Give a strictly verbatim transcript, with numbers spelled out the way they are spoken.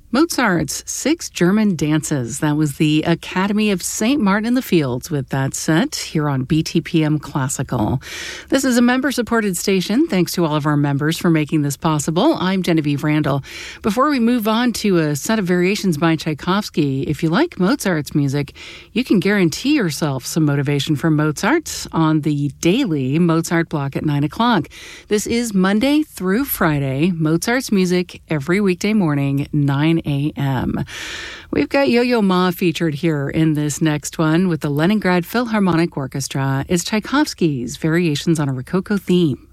Mozart's Six German Dances. That was the Academy of Saint Martin in the Fields with that set here on B T P M Classical. This is a member-supported station. Thanks to all of our members for making this possible. I'm Genevieve Randall. Before we move on to a set of variations by Tchaikovsky, if you like Mozart's music, you can guarantee yourself some motivation from Mozart on the daily Mozart block at nine o'clock. This is Monday through Friday. Mozart's music every weekday morning, nine a.m. We've got Yo-Yo Ma featured here in this next one with the Leningrad Philharmonic Orchestra. It's Tchaikovsky's Variations on a Rococo Theme.